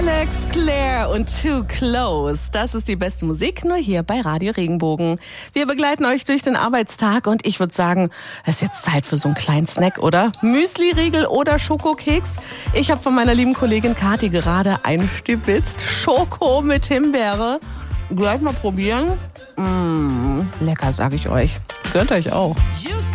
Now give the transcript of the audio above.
Alex Claire und Too Close. Das ist die beste Musik, nur hier bei Radio Regenbogen. Wir begleiten euch durch den Arbeitstag und ich würde sagen, es ist jetzt Zeit für so einen kleinen Snack, oder? Müsli-Riegel oder Schokokeks? Ich habe von meiner lieben Kollegin Kathi gerade einstibitzt. Schoko mit Himbeere. Gleich mal probieren. Lecker, sag ich euch. Gönnt euch auch.